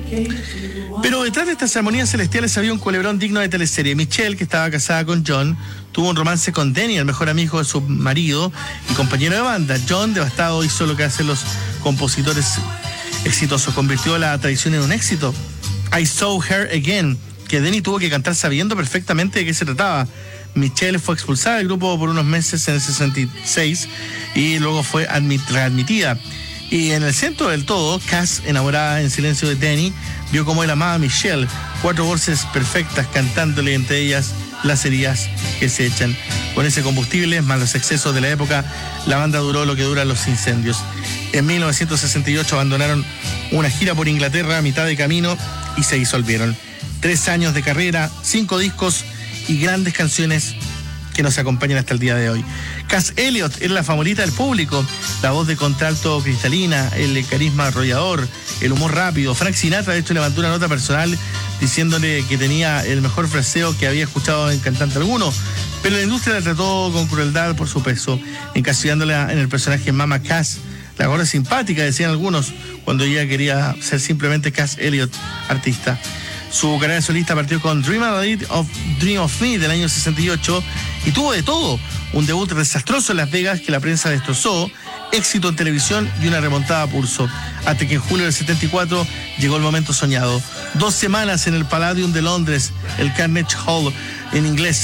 Pero detrás de estas armonías celestiales había un culebrón digno de teleserie. Michelle, que estaba casada con John, tuvo un romance con Danny, el mejor amigo de su marido y compañero de banda. John, devastado, hizo lo que hacen los compositores exitosos, convirtió la tradición en un éxito. I Saw Her Again, que Danny tuvo que cantar sabiendo perfectamente de qué se trataba. Michelle fue expulsada del grupo por unos meses en el 66 y luego fue readmitida. Y en el centro del todo, Cass, enamorada en silencio de Danny, vio cómo él amaba a Michelle. 4 voces perfectas cantándole, entre ellas las heridas que se echan. Con ese combustible, más los excesos de la época, la banda duró lo que duran los incendios. En 1968 abandonaron una gira por Inglaterra a mitad de camino y se disolvieron. 3 años de carrera, 5 discos y grandes canciones que nos acompañan hasta el día de hoy. Cass Elliot era la favorita del público, la voz de contralto cristalina, el carisma arrollador, el humor rápido. Frank Sinatra, de hecho, levantó una nota personal diciéndole que tenía el mejor fraseo que había escuchado en cantante alguno, pero la industria la trató con crueldad por su peso, encasillándola en el personaje Mama Cass, la gorda simpática, decían algunos, cuando ella quería ser simplemente Cass Elliot, artista. Su carrera solista partió con Dream of Me del año 68 y tuvo de todo. Un debut desastroso en Las Vegas que la prensa destrozó, éxito en televisión y una remontada a pulso. Hasta que en julio del 74 llegó el momento soñado. 2 semanas en el Palladium de Londres, el Carnegie Hall en inglés.